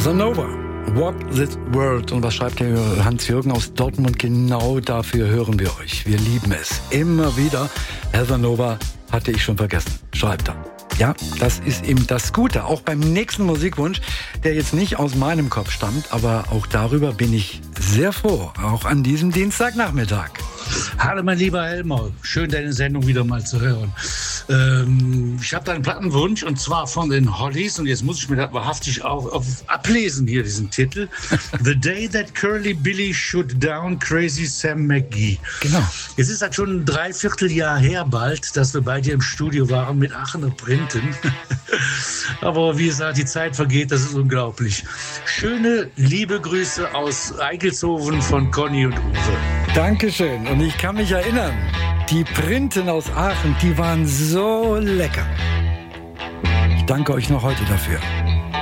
Nova, Walk This World. Und was schreibt der Hans-Jürgen aus Dortmund? Genau dafür hören wir euch. Wir lieben es. Immer wieder. The Nova hatte ich schon vergessen, schreibt er. Ja, das ist eben das Gute. Auch beim nächsten Musikwunsch, der jetzt nicht aus meinem Kopf stammt, aber auch darüber bin ich sehr froh. Auch an diesem Dienstagnachmittag. Hallo mein lieber Helmer, schön deine Sendung wieder mal zu hören. Ich habe da einen Plattenwunsch und zwar von den Hollies und jetzt muss ich mir das wahrhaftig auch ablesen hier, diesen Titel. The Day That Curly Billy Shoot Down Crazy Sam McGee. Genau. Jetzt ist das schon ein Dreivierteljahr her bald, dass wir bei dir im Studio waren mit Aachener Printen. Aber wie gesagt, die Zeit vergeht, das ist unglaublich. Schöne, liebe Grüße aus Eigelshofen von Conny und Uwe. Dankeschön. Und ich kann mich erinnern, die Printen aus Aachen, die waren so lecker. Ich danke euch noch heute dafür.